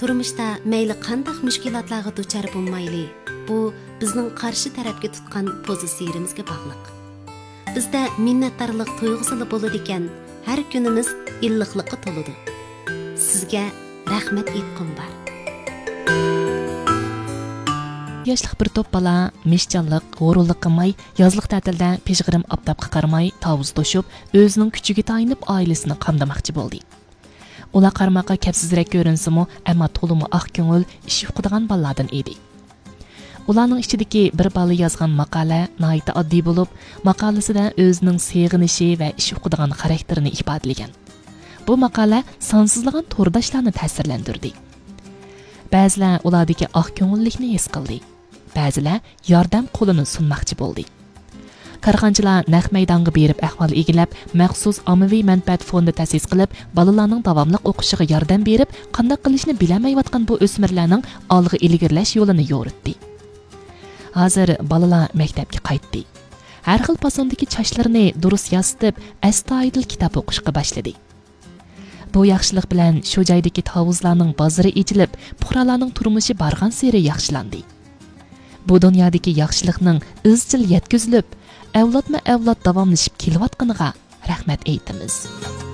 Turmuşda meyli qandaq müşkilatlarga duçar bulmayli. Bu bizning qarshi tarafga tutgan pozitsiyamizga bog'liq. Bizda minnatdorlik tuyg'usili bo'ladi ekan, har kunimiz illiqlikqa to'ladi. Sizga rahmat aytqim bor. Yoshlik bir to'p bola meshchanlik, g'ururlik qilmay, yozliq ta'tilda peshg'irim oftobga qaramay, tavuz to'shib, o'zining kuchiga tayinib oilasini qamdamoqchi bo'ldi. Ular qarmoqqa kapsizroq ko'rinsimi, ammo to'limi oq ko'ngil, ish yo'qdigan bolalardan edi. Ularning ichidagi bir bola yozgan maqola nihoyatda oddiy bo'lib, maqolasida o'zining seg'inishi va ish yo'qdigan xarakterini ifodalagan. Bu maqola sonsizlagan to'rdoshlarni ta'sirlantirdi. Ba'zilar ulardagi oq ko'ngillikni his qildi. Ba'zilar yordam qo'lini sunmoqchi bo'ldi. Karxanchilar naq maydonga berib ahvol egilab, maxsus ommaviy manfaat fondi ta'sis qilib, bolalarning davomli o'qishiga yordam berib, qanday qilishni bilmayotgan bu o'smirlarning olg'a ilgirlash yo'lini yo'ritdi. Hozir bolalar maktabga qaytdi. Har xil fasondagi chochlarini durust yasitib, astoydil kitob o'qishga boshladi. Bu yaxshilik bilan shu joydagi tovuzlarning bozori echilib, fuqarolarning turmushi bargan sari yaxshilandi. Bu dunyodagi yaxshilikning izchil yetkazilib, avlodma avlod davomlashib kelayotganiga rahmat aytamiz.